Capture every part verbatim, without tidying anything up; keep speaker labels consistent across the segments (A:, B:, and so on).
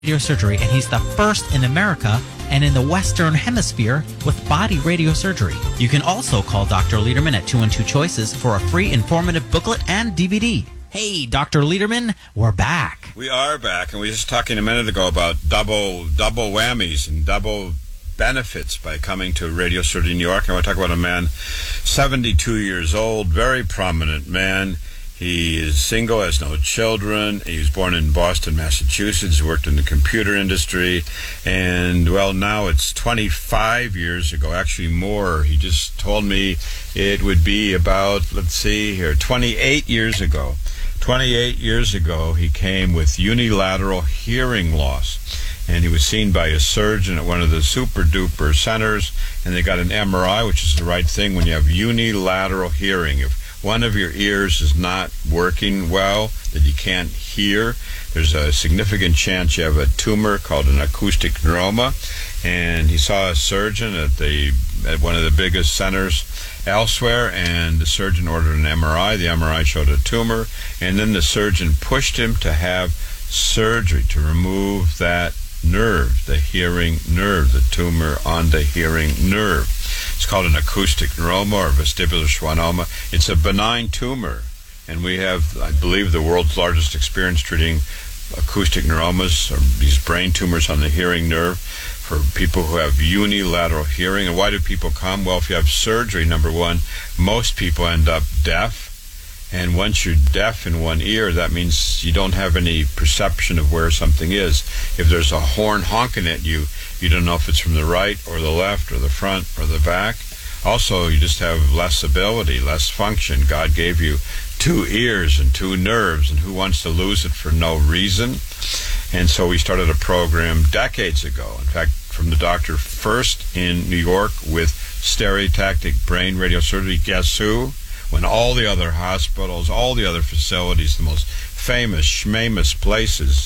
A: radiosurgery, and he's the first in America and in the Western Hemisphere with body radiosurgery. You can also call Doctor Lederman at two one two choices for a free informative booklet and D V D. Hey, Doctor Lederman, we're back.
B: We are back, and we were just talking a minute ago about double double whammies and double benefits by coming to Radiosurgery New York. I want to talk about a man, seventy-two years old, very prominent man. He is single, has no children. He was born in Boston, Massachusetts, worked in the computer industry, and, well, now it's twenty-five years ago, actually more. He just told me it would be about, let's see here, twenty-eight years ago. twenty-eight years ago, he came with unilateral hearing loss, and he was seen by a surgeon at one of the super-duper centers, and they got an M R I, which is the right thing when you have unilateral hearing. If one of your ears is not working well, that you can't hear, there's a significant chance you have a tumor called an acoustic neuroma. And he saw a surgeon at the at one of the biggest centers elsewhere, and the surgeon ordered an M R I. The M R I showed a tumor, and then the surgeon pushed him to have surgery to remove that nerve, the hearing nerve, the tumor on the hearing nerve. It's called an acoustic neuroma or vestibular schwannoma. It's a benign tumor, and we have, I believe, the world's largest experience treating acoustic neuromas, or these brain tumors on the hearing nerve, for people who have unilateral hearing. And why do people come? Well, if you have surgery, number one, most people end up deaf. And once you're deaf in one ear, that means you don't have any perception of where something is. If there's a horn honking at you, you don't know if it's from the right or the left or the front or the back. Also, you just have less ability, less function. God gave you two ears and two nerves, and who wants to lose it for no reason? And so we started a program decades ago. In fact, from the doctor first in New York with stereotactic brain radiosurgery. Guess who? When all the other hospitals, all the other facilities, the most famous, schmamous places,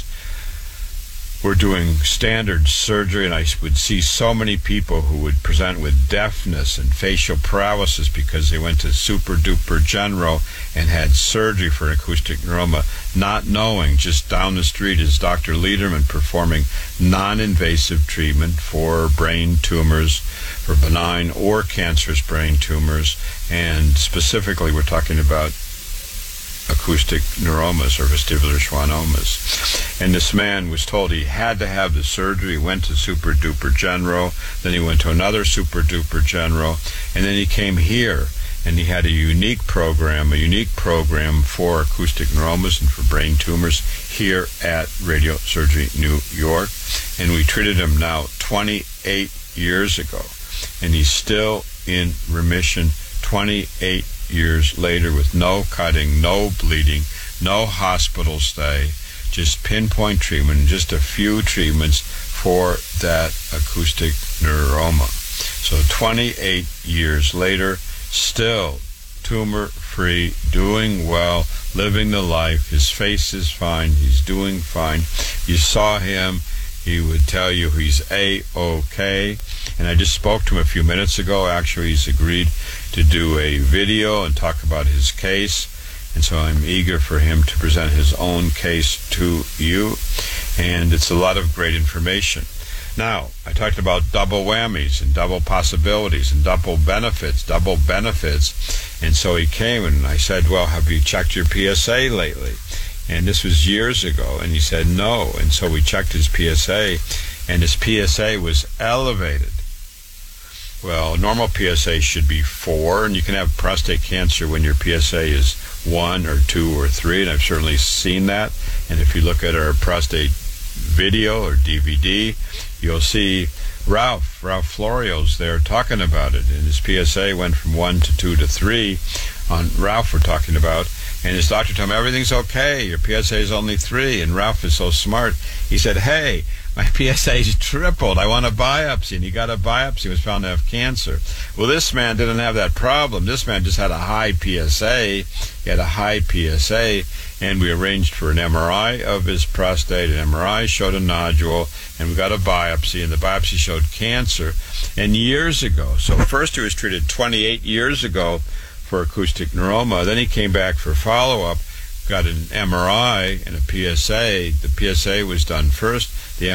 B: were doing standard surgery, and I would see so many people who would present with deafness and facial paralysis because they went to super-duper general and had surgery for an acoustic neuroma, not knowing just down the street is Doctor Lederman performing non-invasive treatment for brain tumors, for benign or cancerous brain tumors, and specifically we're talking about acoustic neuromas or vestibular schwannomas. And this man was told he had to have the surgery. He went to super duper general, then he went to another super duper general, and then he came here, and he had a unique program, a unique program for acoustic neuromas and for brain tumors here at Radiosurgery New York. And we treated him now twenty-eight years ago, and he's still in remission twenty-eight years later with no cutting, no bleeding, no hospital stay, just pinpoint treatment, just a few treatments for that acoustic neuroma. So twenty-eight years later, still tumor-free, doing well, living the life. His face is fine. He's doing fine. You saw him. He would tell you he's A-OK. And I just spoke to him a few minutes ago. Actually, he's agreed to do a video and talk about his case. And so I'm eager for him to present his own case to you. And it's a lot of great information. Now, I talked about double whammies and double possibilities and double benefits, double benefits. And so he came and I said, well, have you checked your P S A lately? And this was years ago, and he said no. And so we checked his P S A, and his P S A was elevated. Well, normal P S A should be four, and you can have prostate cancer when your P S A is one or two or three, and I've certainly seen that. And if you look at our prostate video or D V D, you'll see Ralph, Ralph Florio's there talking about it. And his P S A went from one to two to three on Ralph we're talking about. And his doctor told him, everything's okay, your P S A is only three. And Ralph is so smart, he said, hey, my P S A's tripled, I want a biopsy. And he got a biopsy, he was found to have cancer. Well, this man didn't have that problem. This man just had a high P S A. He had a high P S A, and we arranged for an M R I of his prostate. An M R I showed a nodule, and we got a biopsy, and the biopsy showed cancer. And years ago, so first he was treated twenty-eight years ago for acoustic neuroma. Then he came back for follow-up got an M R I and a P S A. The P S A was done first.